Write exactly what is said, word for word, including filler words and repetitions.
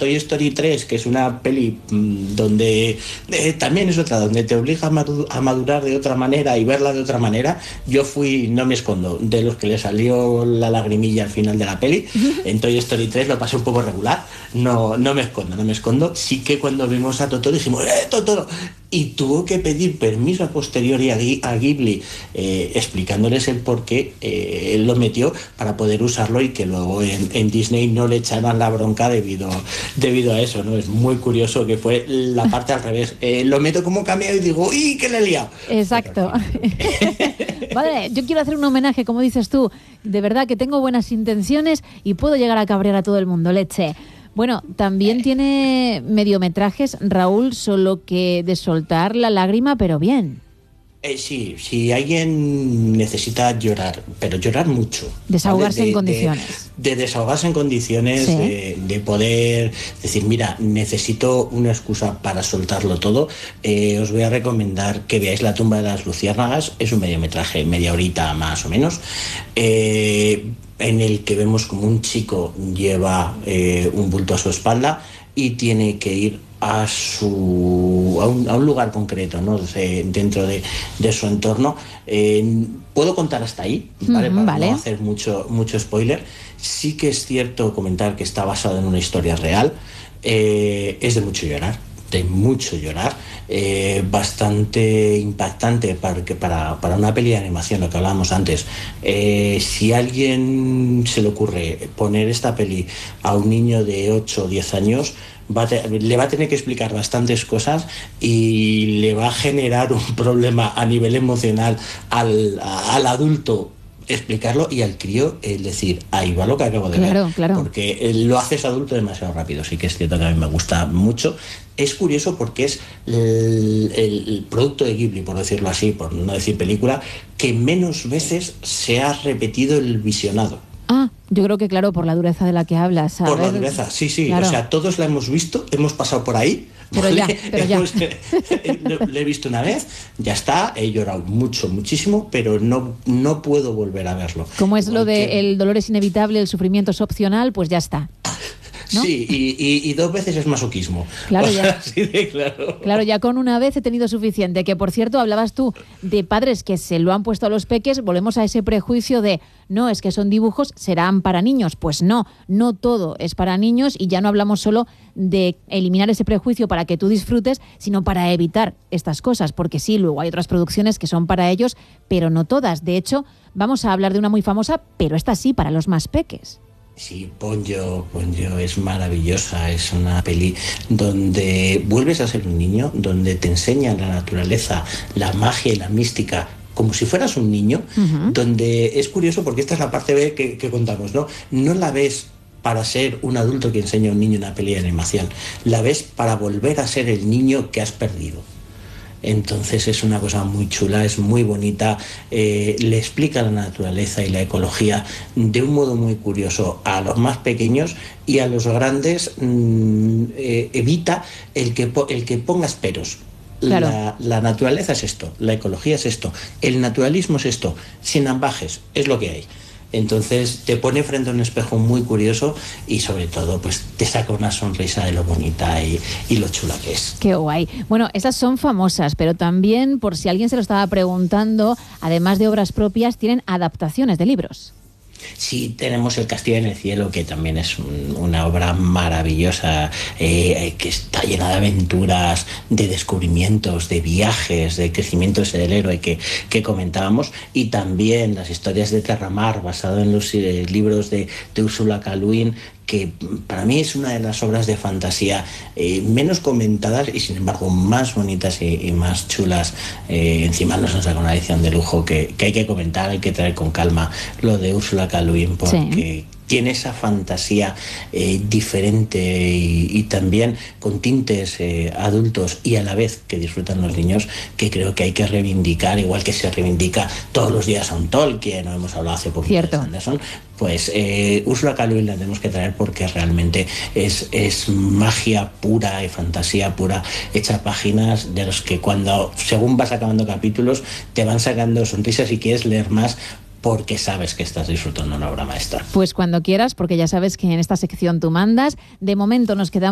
Toy Story tres, que es una peli mmm, donde eh, también es otra, donde te obliga a, madu- a madurar de otra manera y verla de otra manera, yo fui, no me escondo, de los que le salió la lagrimilla al final de la peli. En Toy Story tres lo pasé un poco regular, no, no me escondo, no me escondo. Sí que cuando vimos a Totoro dijimos, ¡eh, Totoro! Y tuvo que pedir permiso a posteriori a, Ghi- a Ghibli, eh, explicándoles el por qué eh, él lo metió para poder usarlo y que luego en, en Disney no le echaran la bronca debido, debido a eso, ¿no? Es muy curioso que fue la parte al revés. Eh, lo meto como cameo y digo, ¡uy, qué le he liado! Exacto. Vale, yo quiero hacer un homenaje, como dices tú. De verdad que tengo buenas intenciones y puedo llegar a cabrear a todo el mundo, leche. Bueno, también tiene mediometrajes, Raúl, solo que de soltar la lágrima, pero bien. Eh, sí, si alguien necesita llorar, pero llorar mucho. Desahogarse ¿vale? de, en condiciones. De, de desahogarse en condiciones, Sí. de, de poder decir, mira, necesito una excusa para soltarlo todo, eh, os voy a recomendar que veáis La tumba de las luciérnagas. Es un mediometraje, media horita más o menos, eh, en el que vemos como un chico lleva eh, un bulto a su espalda y tiene que ir a su a un, a un lugar concreto, ¿no? De, dentro de, de su entorno. Eh, puedo contar hasta ahí, ¿vale? Uh-huh, Para vale. no hacer mucho, mucho spoiler. Sí que es cierto comentar que está basado en una historia real. Eh, es de mucho llorar, de mucho llorar, eh, bastante impactante para, que para, para una peli de animación, lo que hablábamos antes. Eh, si a alguien se le ocurre poner esta peli a un niño de ocho o diez años, va a te, le va a tener que explicar bastantes cosas y le va a generar un problema a nivel emocional al, a, al adulto explicarlo, y al crío el decir, ahí va lo que acabo de Claro, ver, claro. porque eh, lo haces adulto demasiado rápido. Sí que es cierto que a mí me gusta mucho. Es curioso porque es el, el producto de Ghibli, por decirlo así, por no decir película, que menos veces se ha repetido el visionado. Ah, yo creo que claro, por la dureza de la que hablas. A Por ver, la dureza, sí, sí, claro. o sea, todos la hemos visto, hemos pasado por ahí. Pero ¿vale? ya, pero ya. Hemos, lo, lo he visto una vez, ya está, he llorado mucho, muchísimo, pero no, no puedo volver a verlo. Como es Igual lo de que... el dolor es inevitable, el sufrimiento es opcional, pues ya está. ¿No? Sí, y, y, y dos veces es masoquismo. Claro, o sea, ya. así de claro. Claro, ya con una vez he tenido suficiente. Que, por cierto, hablabas tú de padres que se lo han puesto a los peques. Volvemos a ese prejuicio de, no, es que son dibujos, serán para niños. Pues no, no todo es para niños, y ya no hablamos solo de eliminar ese prejuicio para que tú disfrutes, sino para evitar estas cosas. Porque sí, luego hay otras producciones que son para ellos, pero no todas. De hecho, vamos a hablar de una muy famosa, pero esta sí, para los más peques. Sí, Ponyo, Ponyo es maravillosa, es una peli donde vuelves a ser un niño, donde te enseñan la naturaleza, la magia y la mística como si fueras un niño, uh-huh. Donde es curioso porque esta es la parte B que, que contamos, ¿no? No la ves para ser un adulto que enseña a un niño una peli de animación, la ves para volver a ser el niño que has perdido. Entonces es una cosa muy chula, es muy bonita, eh, le explica la naturaleza y la ecología de un modo muy curioso a los más pequeños, y a los grandes mmm, eh, evita el que, el que pongas peros. Claro. La, la naturaleza es esto, la ecología es esto, el naturalismo es esto, sin ambajes, es lo que hay. Entonces te pone frente a un espejo muy curioso y sobre todo pues te saca una sonrisa de lo bonita y, y lo chula que es. Qué guay. Bueno, esas son famosas, pero también, por si alguien se lo estaba preguntando, además de obras propias, tienen adaptaciones de libros. Sí, tenemos El Castillo en el Cielo, que también es un, una obra maravillosa, eh, que está llena de aventuras, de descubrimientos, de viajes, de crecimiento del héroe que, que comentábamos, y también las historias de Terramar, basado en los eh, libros de, de Úrsula K. Le Guin, que para mí es una de las obras de fantasía eh, menos comentadas y sin embargo más bonitas y, y más chulas. Eh, encima nos han sacado una edición de lujo que, que hay que comentar, hay que traer con calma lo de Úrsula K. Le Guin, porque sí. Tiene esa fantasía eh, diferente y, y también con tintes eh, adultos y a la vez que disfrutan los niños, que creo que hay que reivindicar, igual que se reivindica todos los días a un Tolkien, no hemos hablado hace poquito de Sanderson, pues eh, Úrsula K. Le Guin la tenemos que traer porque realmente es, es magia pura y fantasía pura, hecha páginas de los que cuando, según vas acabando capítulos, te van sacando sonrisas y quieres leer más, porque sabes que estás disfrutando una obra maestra. Pues cuando quieras, porque ya sabes que en esta sección tú mandas. De momento nos quedamos